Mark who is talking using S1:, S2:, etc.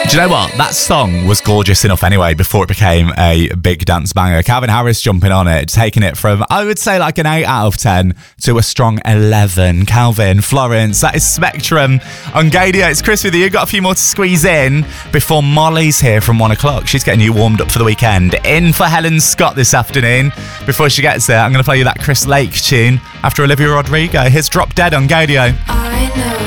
S1: Do you know what? That song was gorgeous enough anyway before it became a big dance banger. Calvin Harris jumping on it, taking it from, I would say, like an 8 out of 10 to a strong 11. Calvin, Florence, that is Spectrum on Gadio. It's Chris with you. You've got a few more to squeeze in before Molly's here from 1 o'clock. She's getting you warmed up for the weekend. In for Helen Scott this afternoon. Before she gets there, I'm going to play you that Chris Lake tune after Olivia Rodrigo. Here's Drop Dead on Gadio.
S2: I know